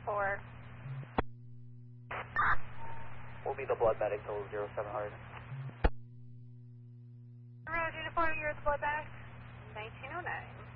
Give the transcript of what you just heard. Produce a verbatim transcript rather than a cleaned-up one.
four. We'll be the blood medic till zero seven hundred. Road uniform, you're the blood medic. nineteen oh nine.